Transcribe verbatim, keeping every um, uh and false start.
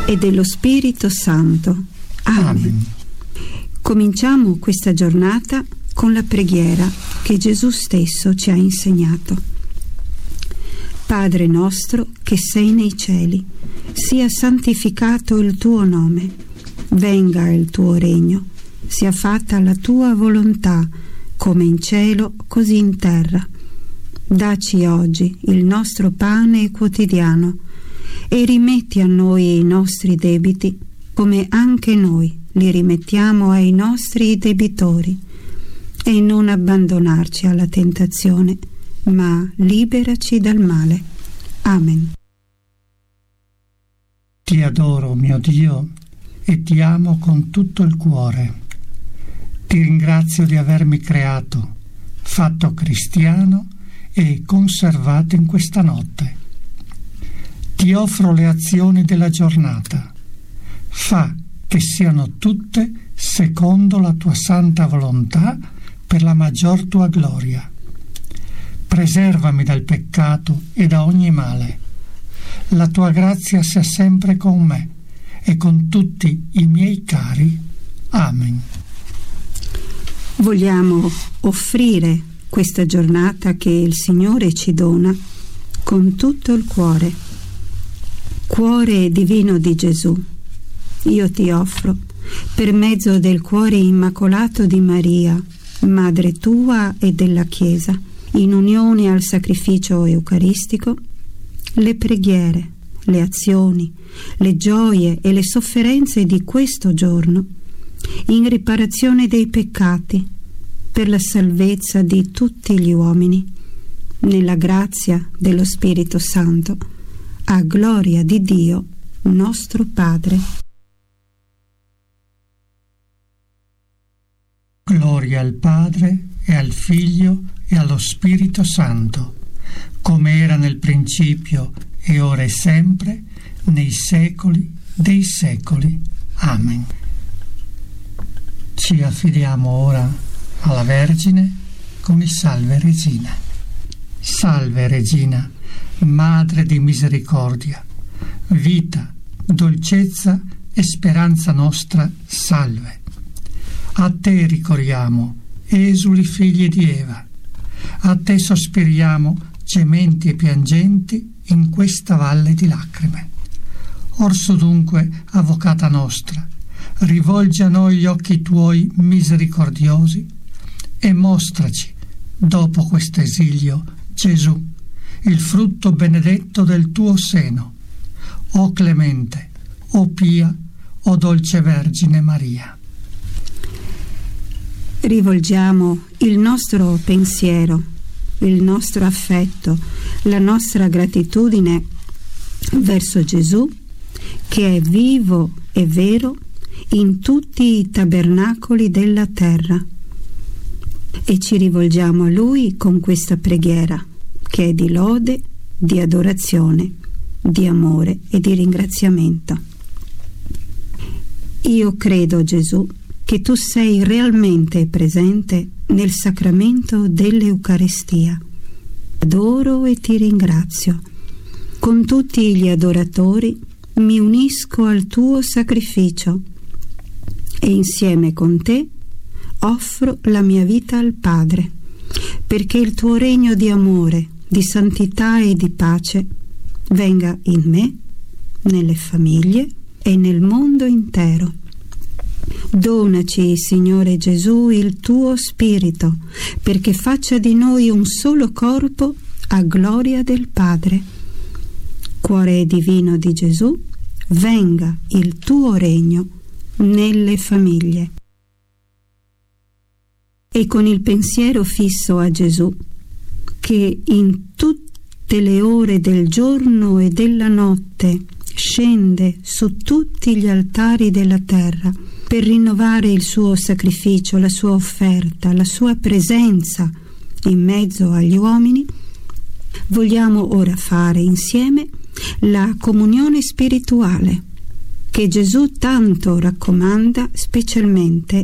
e dello Spirito Santo. Amen. Amen. Cominciamo questa giornata con la preghiera che Gesù stesso ci ha insegnato. Padre nostro che sei nei cieli, sia santificato il tuo nome, venga il tuo regno, sia fatta la tua volontà, come in cielo, così in terra. Dacci oggi il nostro pane quotidiano e rimetti a noi i nostri debiti, come anche noi li rimettiamo ai nostri debitori. E non abbandonarci alla tentazione, ma liberaci dal male. Amen. Ti adoro, mio Dio, e ti amo con tutto il cuore. Ti ringrazio di avermi creato, fatto cristiano e conservato in questa notte. Ti offro le azioni della giornata. Fa che siano tutte secondo la tua santa volontà per la maggior tua gloria. Preservami dal peccato e da ogni male. La tua grazia sia sempre con me e con tutti i miei cari. Amen. Vogliamo offrire questa giornata che il Signore ci dona con tutto il cuore. Cuore divino di Gesù, io ti offro, per mezzo del cuore immacolato di Maria, Madre tua e della Chiesa, in unione al sacrificio eucaristico, le preghiere, le azioni, le gioie e le sofferenze di questo giorno, in riparazione dei peccati, per la salvezza di tutti gli uomini, nella grazia dello Spirito Santo, a gloria di Dio nostro Padre. Gloria al Padre e al Figlio e allo Spirito Santo, come era nel principio e ora e sempre, nei secoli dei secoli. Amen. Ci affidiamo ora alla Vergine con il Salve Regina. Salve Regina, Madre di misericordia, vita, dolcezza e speranza nostra, salve. A te ricorriamo, esuli figli di Eva. A te sospiriamo, gementi e piangenti, in questa valle di lacrime. Orso dunque, avvocata nostra, rivolgi a noi gli occhi tuoi misericordiosi e mostraci, dopo questo esilio, Gesù, il frutto benedetto del tuo seno. O clemente, o pia, o dolce Vergine Maria. Rivolgiamo il nostro pensiero, il nostro affetto, la nostra gratitudine verso Gesù, che è vivo e vero in tutti i tabernacoli della terra. E ci rivolgiamo a Lui con questa preghiera, che è di lode, di adorazione, di amore e di ringraziamento. Io credo, Gesù, che tu sei realmente presente nel sacramento dell'Eucarestia. Adoro e ti ringrazio. Con tutti gli adoratori mi unisco al tuo sacrificio e insieme con te offro la mia vita al Padre, perché il tuo regno di amore, di santità e di pace venga in me, nelle famiglie e nel mondo intero. Donaci, Signore Gesù, il tuo Spirito, perché faccia di noi un solo corpo a gloria del Padre. Cuore divino di Gesù, venga il tuo regno nelle famiglie. E con il pensiero fisso a Gesù, che in tutte le ore del giorno e della notte scende su tutti gli altari della terra per rinnovare il suo sacrificio, la sua offerta, la sua presenza in mezzo agli uomini, vogliamo ora fare insieme la comunione spirituale che Gesù tanto raccomanda specialmente